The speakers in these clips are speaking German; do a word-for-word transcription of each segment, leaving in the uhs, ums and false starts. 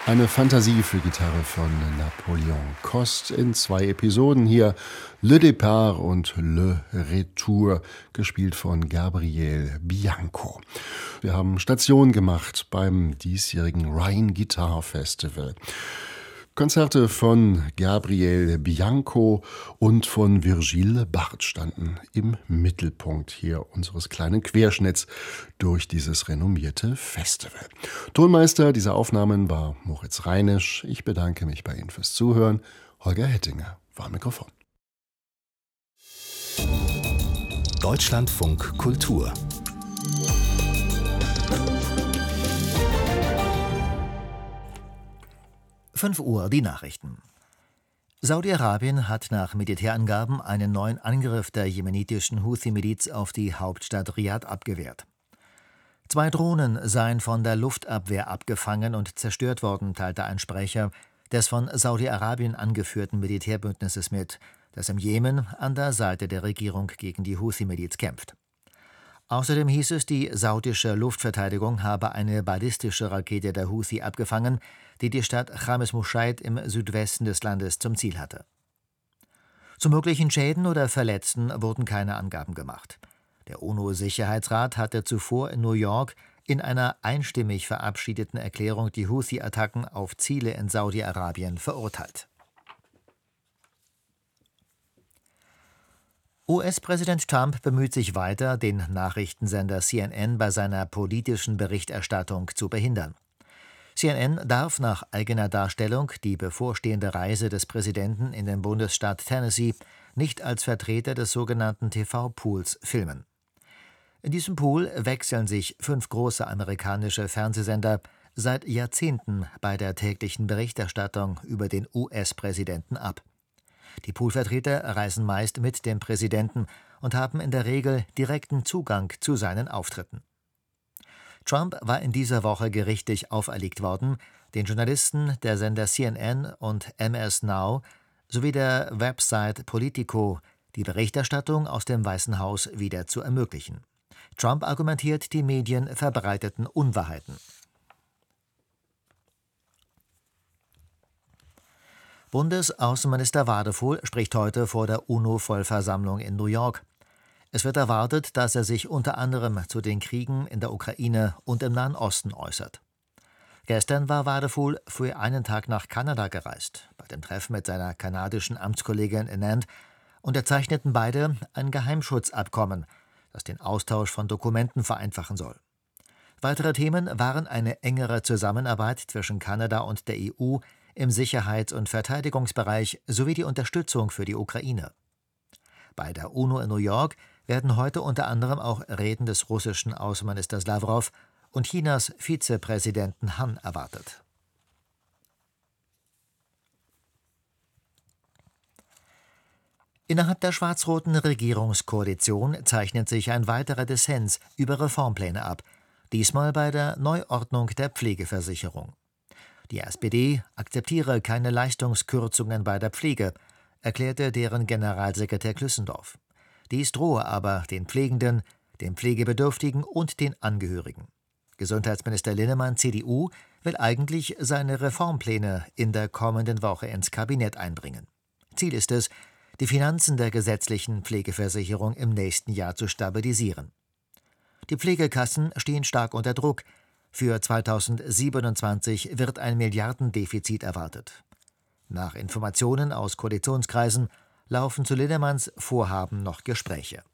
Eine Fantasie für Gitarre von Napoleon Coste in zwei Episoden hier. Le Départ und Le Retour, gespielt von Gabriel Bianco. Wir haben Station gemacht beim diesjährigen Rhine Guitar Festival. Konzerte von Gabriel Bianco und von Virgile Barth standen im Mittelpunkt hier unseres kleinen Querschnitts durch dieses renommierte Festival. Tonmeister dieser Aufnahmen war Moritz Reinisch. Ich bedanke mich bei Ihnen fürs Zuhören. Holger Hettinger war am Mikrofon. Deutschlandfunk Kultur. fünf Uhr, die Nachrichten. Saudi-Arabien hat nach Militärangaben einen neuen Angriff der jemenitischen Houthi-Miliz auf die Hauptstadt Riad abgewehrt. Zwei Drohnen seien von der Luftabwehr abgefangen und zerstört worden, teilte ein Sprecher des von Saudi-Arabien angeführten Militärbündnisses mit, das im Jemen an der Seite der Regierung gegen die Houthi-Miliz kämpft. Außerdem hieß es, die saudische Luftverteidigung habe eine ballistische Rakete der Houthi abgefangen, die die Stadt Chamis Mushaid im Südwesten des Landes zum Ziel hatte. Zu möglichen Schäden oder Verletzten wurden keine Angaben gemacht. Der UNO-Sicherheitsrat hatte zuvor in New York in einer einstimmig verabschiedeten Erklärung die Houthi-Attacken auf Ziele in Saudi-Arabien verurteilt. U S-Präsident Trump bemüht sich weiter, den Nachrichtensender C N N bei seiner politischen Berichterstattung zu behindern. C N N darf nach eigener Darstellung die bevorstehende Reise des Präsidenten in den Bundesstaat Tennessee nicht als Vertreter des sogenannten T V-Pools filmen. In diesem Pool wechseln sich fünf große amerikanische Fernsehsender seit Jahrzehnten bei der täglichen Berichterstattung über den U S-Präsidenten ab. Die Poolvertreter reisen meist mit dem Präsidenten und haben in der Regel direkten Zugang zu seinen Auftritten. Trump war in dieser Woche gerichtlich auferlegt worden, den Journalisten der Sender C N N und M S Now sowie der Website Politico die Berichterstattung aus dem Weißen Haus wieder zu ermöglichen. Trump argumentiert, die Medien verbreiteten Unwahrheiten. Bundesaußenminister Wadefuhl spricht heute vor der UNO-Vollversammlung in New York. Es wird erwartet, dass er sich unter anderem zu den Kriegen in der Ukraine und im Nahen Osten äußert. Gestern war Wadefuhl für einen Tag nach Kanada gereist. Bei dem Treffen mit seiner kanadischen Amtskollegin Anand unterzeichneten beide ein Geheimschutzabkommen, das den Austausch von Dokumenten vereinfachen soll. Weitere Themen waren eine engere Zusammenarbeit zwischen Kanada und der E U im Sicherheits- und Verteidigungsbereich sowie die Unterstützung für die Ukraine. Bei der UNO in New York werden heute unter anderem auch Reden des russischen Außenministers Lawrow und Chinas Vizepräsidenten Han erwartet. Innerhalb der schwarz-roten Regierungskoalition zeichnet sich ein weiterer Dissens über Reformpläne ab, diesmal bei der Neuordnung der Pflegeversicherung. Die S P D akzeptiere keine Leistungskürzungen bei der Pflege, erklärte deren Generalsekretär Klüssendorf. Dies drohe aber den Pflegenden, den Pflegebedürftigen und den Angehörigen. Gesundheitsminister Linnemann, C D U, will eigentlich seine Reformpläne in der kommenden Woche ins Kabinett einbringen. Ziel ist es, die Finanzen der gesetzlichen Pflegeversicherung im nächsten Jahr zu stabilisieren. Die Pflegekassen stehen stark unter Druck. Für zweitausendsiebenundzwanzig wird ein Milliardendefizit erwartet. Nach Informationen aus Koalitionskreisen laufen zu Linnemanns Vorhaben noch Gespräche.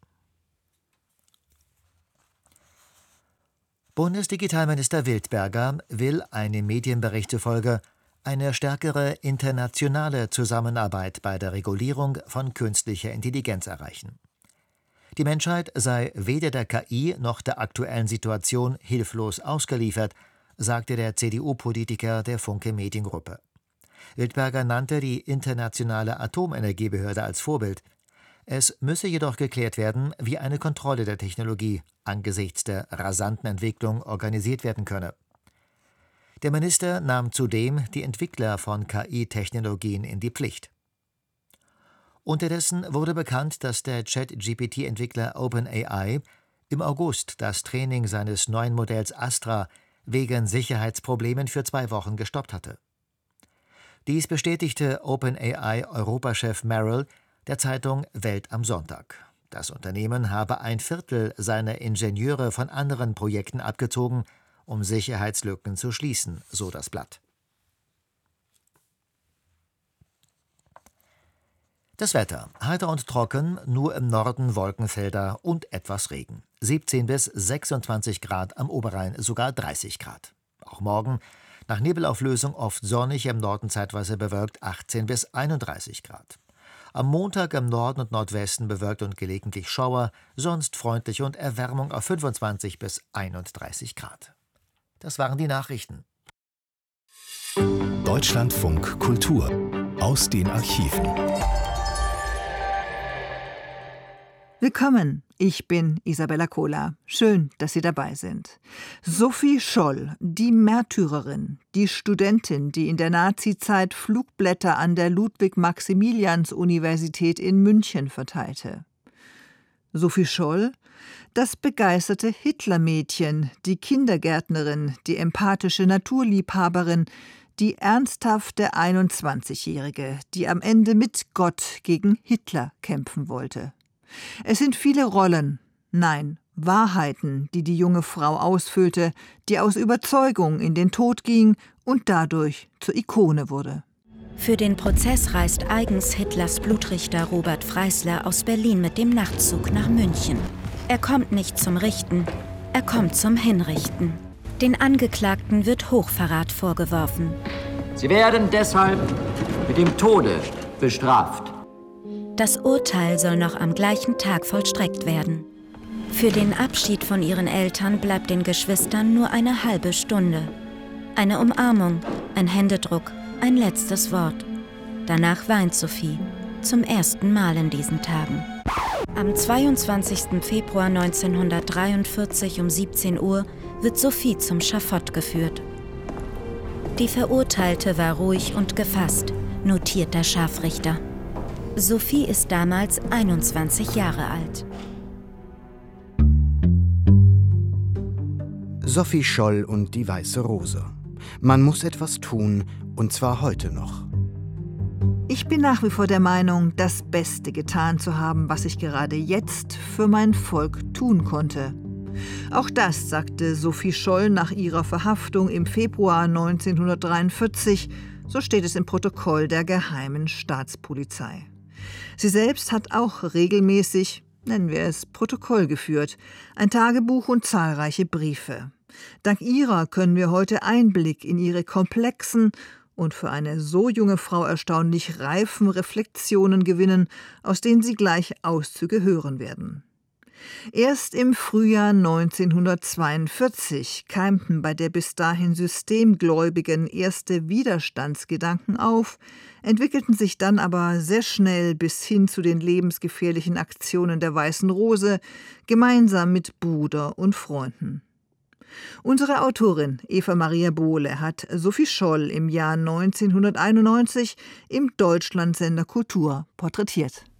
Bundesdigitalminister Wildberger will einem Medienbericht zufolge eine stärkere internationale Zusammenarbeit bei der Regulierung von künstlicher Intelligenz erreichen. Die Menschheit sei weder der K I noch der aktuellen Situation hilflos ausgeliefert, sagte der C D U-Politiker der Funke Mediengruppe. Wildberger nannte die Internationale Atomenergiebehörde als Vorbild. Es müsse jedoch geklärt werden, wie eine Kontrolle der Technologie angesichts der rasanten Entwicklung organisiert werden könne. Der Minister nahm zudem die Entwickler von K I-Technologien in die Pflicht. Unterdessen wurde bekannt, dass der Chat-G P T-Entwickler OpenAI im August das Training seines neuen Modells Astra wegen Sicherheitsproblemen für zwei Wochen gestoppt hatte. Dies bestätigte OpenAI-Europachef Merrill der Zeitung Welt am Sonntag. Das Unternehmen habe ein Viertel seiner Ingenieure von anderen Projekten abgezogen, um Sicherheitslücken zu schließen, so das Blatt. Das Wetter: heiter und trocken, nur im Norden Wolkenfelder und etwas Regen. siebzehn bis sechsundzwanzig Grad, am Oberrhein sogar dreißig Grad. Auch morgen nach Nebelauflösung oft sonnig, im Norden zeitweise bewölkt, achtzehn bis einunddreißig Grad. Am Montag im Norden und Nordwesten bewölkt und gelegentlich Schauer, sonst freundlich und Erwärmung auf fünfundzwanzig bis einunddreißig Grad. Das waren die Nachrichten. Deutschlandfunk Kultur aus den Archiven. Willkommen, ich bin Isabella Kohler. Schön, dass Sie dabei sind. Sophie Scholl, die Märtyrerin, die Studentin, die in der Nazizeit Flugblätter an der Ludwig-Maximilians-Universität in München verteilte. Sophie Scholl, das begeisterte Hitlermädchen, die Kindergärtnerin, die empathische Naturliebhaberin, die ernsthafte einundzwanzigjährige, die am Ende mit Gott gegen Hitler kämpfen wollte. Es sind viele Rollen, nein, Wahrheiten, die die junge Frau ausfüllte, die aus Überzeugung in den Tod ging und dadurch zur Ikone wurde. Für den Prozess reist eigens Hitlers Blutrichter Robert Freisler aus Berlin mit dem Nachtzug nach München. Er kommt nicht zum Richten, er kommt zum Hinrichten. Den Angeklagten wird Hochverrat vorgeworfen. Sie werden deshalb mit dem Tode bestraft. Das Urteil soll noch am gleichen Tag vollstreckt werden. Für den Abschied von ihren Eltern bleibt den Geschwistern nur eine halbe Stunde. Eine Umarmung, ein Händedruck, ein letztes Wort. Danach weint Sophie, zum ersten Mal in diesen Tagen. Am zweiundzwanzigsten Februar neunzehnhundertdreiundvierzig um siebzehn Uhr wird Sophie zum Schafott geführt. Die Verurteilte war ruhig und gefasst, notiert der Scharfrichter. Sophie ist damals einundzwanzig Jahre alt. Sophie Scholl und die Weiße Rose. Man muss etwas tun, und zwar heute noch. Ich bin nach wie vor der Meinung, das Beste getan zu haben, was ich gerade jetzt für mein Volk tun konnte. Auch das sagte Sophie Scholl nach ihrer Verhaftung im Februar neunzehnhundertdreiundvierzig, so steht es im Protokoll der Geheimen Staatspolizei. Sie selbst hat auch regelmäßig, nennen wir es, Protokoll geführt, ein Tagebuch und zahlreiche Briefe. Dank ihrer können wir heute Einblick in ihre komplexen und für eine so junge Frau erstaunlich reifen Reflexionen gewinnen, aus denen Sie gleich Auszüge hören werden. Erst im Frühjahr neunzehnhundertzweiundvierzig keimten bei der bis dahin Systemgläubigen erste Widerstandsgedanken auf, entwickelten sich dann aber sehr schnell bis hin zu den lebensgefährlichen Aktionen der Weißen Rose, gemeinsam mit Bruder und Freunden. Unsere Autorin Eva Maria Bohle hat Sophie Scholl im Jahr neunzehnhunderteinundneunzig im Deutschlandsender Kultur porträtiert.